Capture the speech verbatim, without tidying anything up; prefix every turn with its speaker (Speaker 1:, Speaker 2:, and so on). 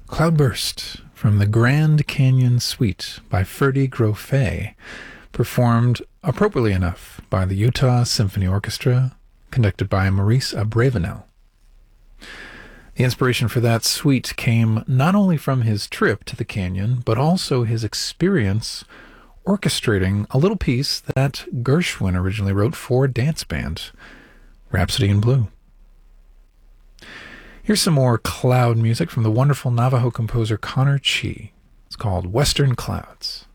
Speaker 1: Cloudburst from the Grand Canyon Suite by Ferdy Grofé, performed appropriately enough by the Utah Symphony Orchestra, conducted by Maurice Abravanel. The inspiration for that suite came not only from his trip to the canyon, but also his experience orchestrating a little piece that Gershwin originally wrote for a dance band, Rhapsody in Blue. Here's some more cloud music from the wonderful Navajo composer Connor Chi. It's called Western Clouds.